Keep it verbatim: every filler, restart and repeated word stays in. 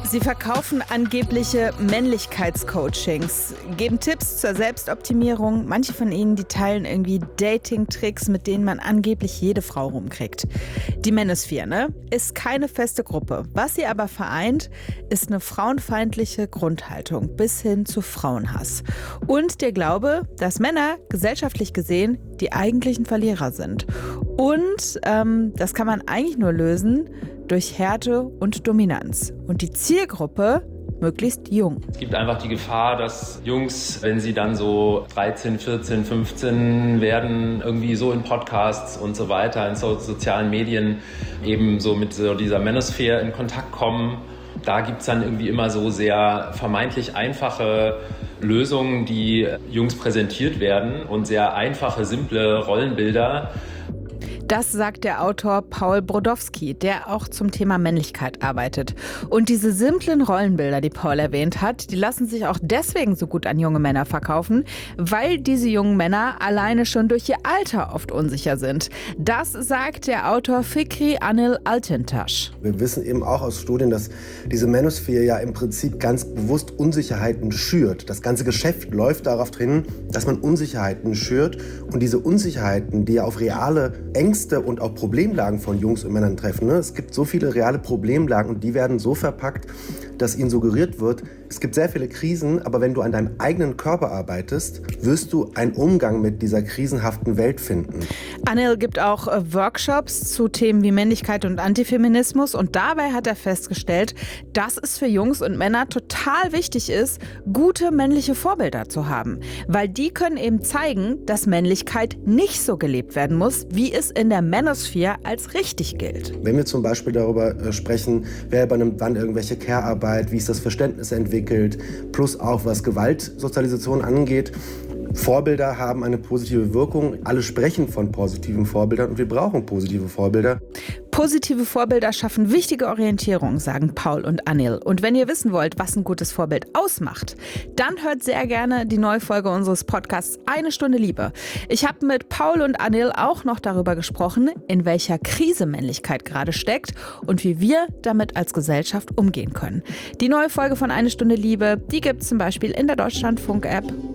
Sie verkaufen angebliche Männlichkeitscoachings, geben Tipps zur Selbstoptimierung. Manche von ihnen, die teilen irgendwie Dating-Tricks, mit denen man angeblich jede Frau rumkriegt. Die Manosphere, ne, ist keine feste Gruppe. Was sie aber vereint, ist eine frauenfeindliche Grundhaltung bis hin zu Frauenhass. Und der Glaube, dass Männer gesellschaftlich gesehen die eigentlichen Verlierer sind. Und ähm, das kann man eigentlich nur lösen durch Härte und Dominanz. Und die Zielgruppe möglichst jung. Es gibt einfach die Gefahr, dass Jungs, wenn sie dann so dreizehn, vierzehn, fünfzehn werden, irgendwie so in Podcasts und so weiter, in so sozialen Medien eben so mit so dieser Manosphere in Kontakt kommen. Da gibt es dann irgendwie immer so sehr vermeintlich einfache Lösungen, die Jungs präsentiert werden und sehr einfache, simple Rollenbilder. Das sagt der Autor Paul Brodowski, der auch zum Thema Männlichkeit arbeitet. Und diese simplen Rollenbilder, die Paul erwähnt hat, die lassen sich auch deswegen so gut an junge Männer verkaufen, weil diese jungen Männer alleine schon durch ihr Alter oft unsicher sind. Das sagt der Autor Fikri Anil Altintasch. Wir wissen eben auch aus Studien, dass diese Manosphere ja im Prinzip ganz bewusst Unsicherheiten schürt. Das ganze Geschäft läuft darauf hin, dass man Unsicherheiten schürt. Und diese Unsicherheiten, die ja auf reale Ängste und auch Problemlagen von Jungs und Männern treffen. Ne? Es gibt so viele reale Problemlagen und die werden so verpackt, dass ihnen suggeriert wird, es gibt sehr viele Krisen, aber wenn du an deinem eigenen Körper arbeitest, wirst du einen Umgang mit dieser krisenhaften Welt finden. Anil gibt auch Workshops zu Themen wie Männlichkeit und Antifeminismus und dabei hat er festgestellt, dass es für Jungs und Männer total wichtig ist, gute männliche Vorbilder zu haben, weil die können eben zeigen, dass Männlichkeit nicht so gelebt werden muss, wie es in der Manosphere als richtig gilt. Wenn wir zum Beispiel darüber sprechen, wer übernimmt wann irgendwelche Care-Arbeit, wie ist das Verständnis entwickelt, plus auch was Gewaltsozialisation angeht. Vorbilder haben eine positive Wirkung. Alle sprechen von positiven Vorbildern und wir brauchen positive Vorbilder. Positive Vorbilder schaffen wichtige Orientierung, sagen Paul und Anil. Und wenn ihr wissen wollt, was ein gutes Vorbild ausmacht, dann hört sehr gerne die neue Folge unseres Podcasts Eine Stunde Liebe. Ich habe mit Paul und Anil auch noch darüber gesprochen, in welcher Krise Männlichkeit gerade steckt und wie wir damit als Gesellschaft umgehen können. Die neue Folge von Eine Stunde Liebe, die gibt es zum Beispiel in der Deutschlandfunk-App